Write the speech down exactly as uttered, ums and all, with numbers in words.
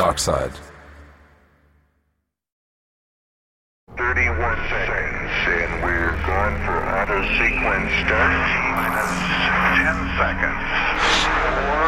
dark side. thirty-one seconds, and we're going for auto sequence start. Minus ten seconds. Four,